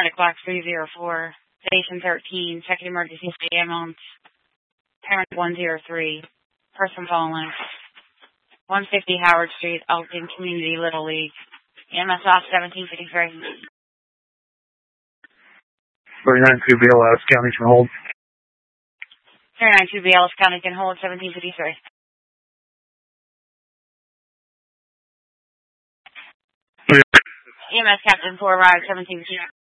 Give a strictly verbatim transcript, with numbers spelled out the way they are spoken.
Paramedic Box three zero four, Station thirteen, second emergency ambulance, parent one zero three, person fallen, one fifty Howard Street, Elton Community Little League, E M S off seventeen fifty-three. thirty-nine two B L S County can hold. thirty-nine two B L S County can hold, seventeen fifty-three. E M S Captain four arrived, seventeen fifty-three.